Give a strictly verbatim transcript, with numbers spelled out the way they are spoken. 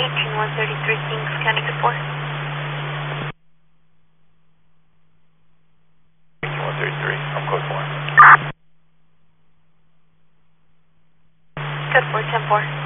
eighteen one thirty-three, Kings County to four. eighteen one thirty-three, I'm code four. Code four, ten four.